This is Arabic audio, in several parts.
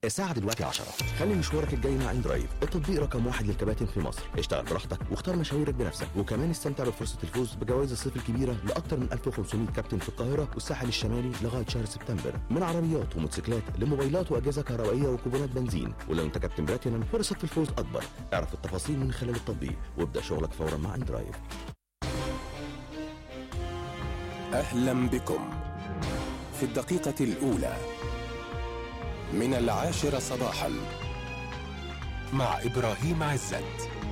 الساعة دلوقتي 10. خلي مشوارك الجاي مع اندرايف التطبيق رقم 1 للكباتن في مصر. اشتغل براحتك واختار مشاويرك بنفسك، وكمان استمتع بفرصة الفوز بجوائز الصيف الكبيرة لأكثر من 1500 كابتن في القاهرة والساحل الشمالي لغاية شهر سبتمبر، من عربيات وموتوسيكلات لموبايلات وأجهزة كهربائية وكوبونات بنزين. ولو انت كابتن بلاتينم فرصة في الفوز أكبر. اعرف التفاصيل من خلال التطبيق وابدأ شغلك فورا مع اندرايف. أهلا بكم في الدقيقة الأولى من 10 صباحا مع إبراهيم عزت.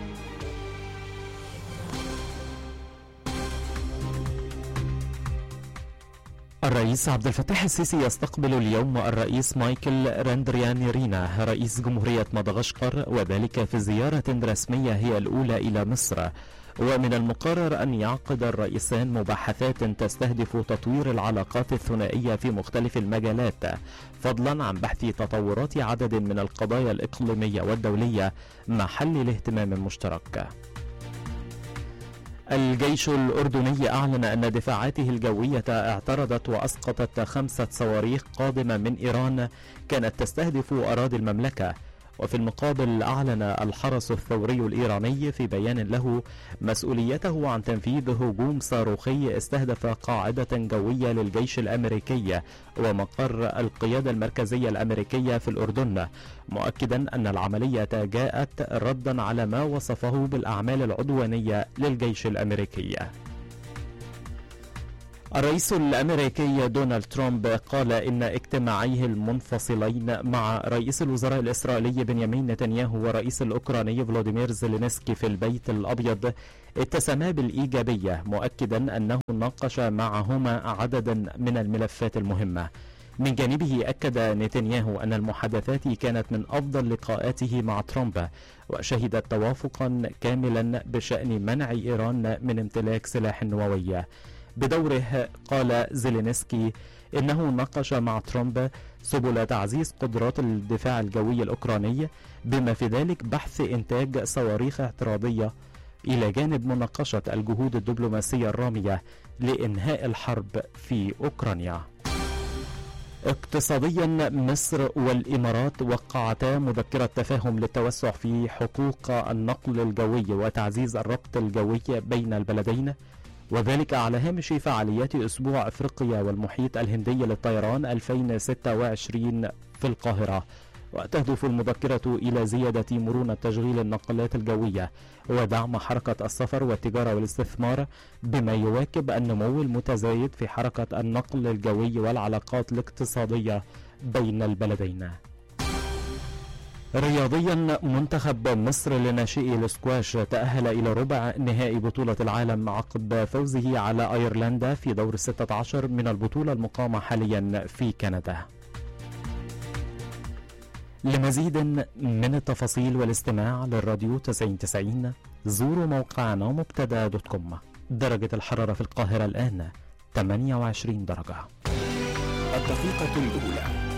الرئيس عبد الفتاح السيسي يستقبل اليوم الرئيس مايكل راندريانيرينا رئيس جمهورية مدغشقر، وذلك في زيارة رسمية هي الأولى إلى مصر. ومن المقرر أن يعقد الرئيسان مباحثات تستهدف تطوير العلاقات الثنائية في مختلف المجالات، فضلا عن بحث تطورات عدد من القضايا الإقليمية والدولية محل الاهتمام المشترك. الجيش الأردني أعلن أن دفاعاته الجوية اعترضت وأسقطت 5 صواريخ قادمة من إيران كانت تستهدف أراضي المملكة. وفي المقابل أعلن الحرس الثوري الإيراني في بيان له مسؤوليته عن تنفيذ هجوم صاروخي استهدف قاعدة جوية للجيش الأمريكي ومقر القيادة المركزية الأمريكية في الأردن، مؤكدا أن العملية جاءت ردا على ما وصفه بالأعمال العدوانية للجيش الأمريكي. الرئيس الأمريكي دونالد ترامب قال إن اجتماعيه المنفصلين مع رئيس الوزراء الإسرائيلي بنيامين نتنياهو ورئيس الأوكراني فلوديمير زيلينسكي في البيت الأبيض اتسما بالإيجابية، مؤكدا أنه ناقش معهما عددا من الملفات المهمة. من جانبه أكد نتنياهو أن المحادثات كانت من أفضل لقاءاته مع ترامب، وشهدت توافقا كاملا بشأن منع إيران من امتلاك سلاح نووي. بدوره قال زيلينسكي إنه ناقش مع ترامب سبل تعزيز قدرات الدفاع الجوي الأوكراني، بما في ذلك بحث إنتاج صواريخ اعتراضية، إلى جانب مناقشة الجهود الدبلوماسية الرامية لإنهاء الحرب في أوكرانيا. اقتصاديا، مصر والإمارات وقعتا مذكرة تفاهم للتوسع في حقوق النقل الجوي وتعزيز الربط الجوي بين البلدين، وذلك على هامش فعاليات أسبوع أفريقيا والمحيط الهندي للطيران 2026 في القاهرة. وتهدف المذكرة إلى زيادة مرونة تشغيل النقلات الجوية ودعم حركة السفر والتجارة والاستثمار، بما يواكب النمو المتزايد في حركة النقل الجوي والعلاقات الاقتصادية بين البلدين. رياضيا، منتخب مصر لناشئي الاسكواش تأهل إلى ربع نهائي بطولة العالم عقب فوزه على أيرلندا في دور 16 من البطولة المقامة حاليا في كندا. لمزيد من التفاصيل والاستماع للراديو 9090 زوروا موقعنا مبتدا.com. درجة الحرارة في القاهرة الآن 28 درجة. الدقيقة الأولى